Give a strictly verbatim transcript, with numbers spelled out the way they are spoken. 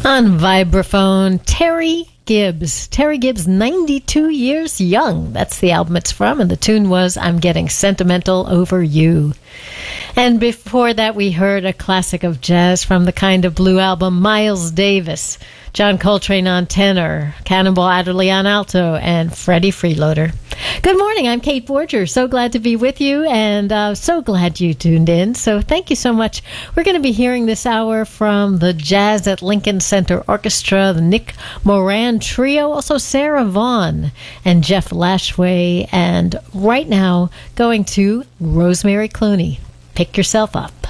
On vibraphone, Terry Gibbs. Terry Gibbs, ninety-two years young. That's the album it's from, and the tune was I'm Getting Sentimental Over You. And before that, we heard a classic of jazz from the Kind of Blue album, Miles Davis, John Coltrane on tenor, Cannonball Adderley on alto, and Freddie Freeloader. Good morning, I'm Kate Forger. So glad to be with you, and uh, so glad you tuned in. So thank you so much. We're going to be hearing this hour from the Jazz at Lincoln Center Orchestra, the Nick Moran Trio, also Sarah Vaughan and Jeff Lashway, and right now going to Rosemary Clooney. Pick yourself up.